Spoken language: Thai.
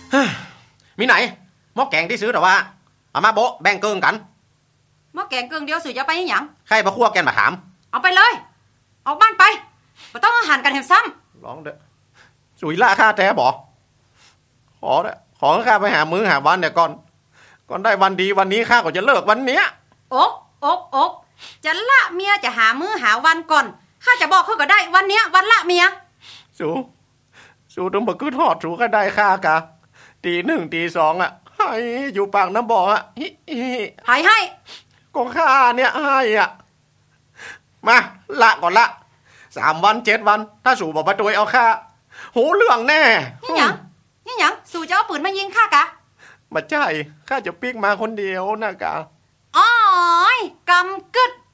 มีไหนหม้อแกงที่ซื้อหรอวะเอามาโบะแบ่งเกิงกันหม้อแกงเกิงเดียวสื่อจะไปยังหยังใครมาคั่วแกนมาขามเอาไปเลยออกบ้านไปไม่ต้องอาหารกันเห็นซ้ำร้องเด้อสุยล่าข้าแท้บอกขอข้าไปหามื้อหาวันเนี่ยก่อนได้วันดีวันนี้ข้าก็จะเลิกวันเนี้ยอกจะละเมียจะหามื้อหาวันก่อนข้าจะบอกเขาก็ได้วันเนี้ยวันละเมียสูต้องมาขึ้นหอดสูก็ได้ข้ากะตีหนึ่งตีสองอ่ะให้อยู่ปากน้ำบ่ออ่ะให้ก็ข้าเนี่ยให้อ่ะมาละก่อนละ3 วัน 7 วันถ้าสูบอกมาตัวเอาข้าหูเรื่องแน่นี่หยังสู่จะเอาปืนมายิงข้ากะมาใช่ข้าจะปิ๊กมาคนเดียวนะกะอ้อยกำกึด